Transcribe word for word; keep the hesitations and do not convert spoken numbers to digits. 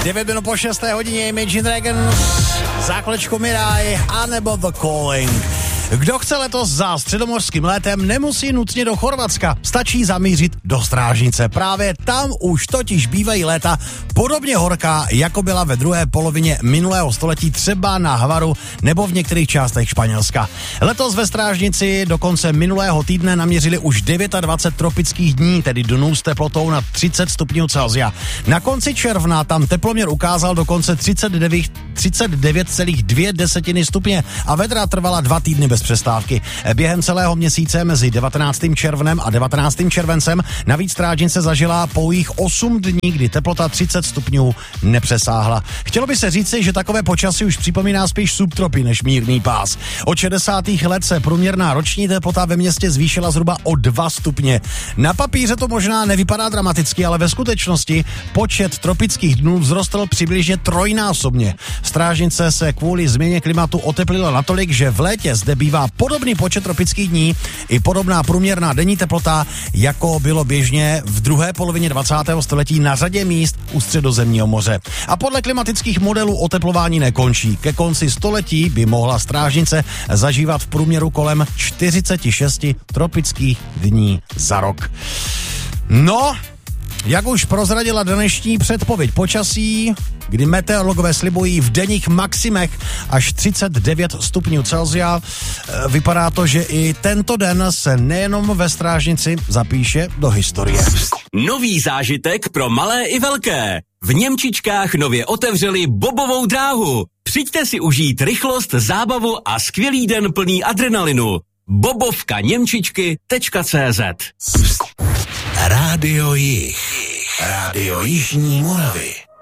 devět minut po šesté hodině Imagine Dragons, záklečko Mirai a nebo The Calling. Kdo chce letos za středomořským létem, nemusí nutně do Chorvatska, stačí zamířit do Strážnice. Právě tam už totiž bývají léta podobně horká, jako byla ve druhé polovině minulého století třeba na Hvaru nebo v některých částech Španělska. Letos ve Strážnici do konce minulého týdne naměřili už dvacet devět tropických dní, tedy dnů s teplotou na třicet stupňů Celsia. Na konci června tam teploměr ukázal dokonce třicet devět celá dvě desetiny stupně a vedra trvala dva týdny bez přestávky. Během celého měsíce mezi devatenáctým červnem a devatenáctým červencem navíc Strážnice zažila pouhých osm dní, kdy teplota třicet stupňů nepřesáhla. Chtělo by se říci, že takové počasí už připomíná spíš subtropy než mírný pás. Od šedesátých let se průměrná roční teplota ve městě zvýšila zhruba o dva stupně. Na papíře to možná nevypadá dramaticky, ale ve skutečnosti počet tropických dnů vzrostl přibližně trojnásobně. Strážnice se kvůli změně klimatu oteplila natolik, že v létě zde bývá podobný počet tropických dní i podobná průměrná denní teplota, jako bylo běžně v druhé polovině dvacátého století na řadě míst u Středozemního moře. A podle klimatických modelů oteplování nekončí. Ke konci století by mohla Strážnice zažívat v průměru kolem čtyřicet šest tropických dní za rok. No, jak už prozradila dnešní předpověď počasí, kdy meteorologové slibují v denních maximech až třicet devět stupňů Celsia, vypadá to, že i tento den se nejenom ve Strážnici zapíše do historie. Nový zážitek pro malé i velké. V Němčičkách nově otevřeli bobovou dráhu. Přijďte si užít rychlost, zábavu a skvělý den plný adrenalinu. bobovka němčičky tečka cé zet. Rádio Jih. Rádio Jižní Moravy.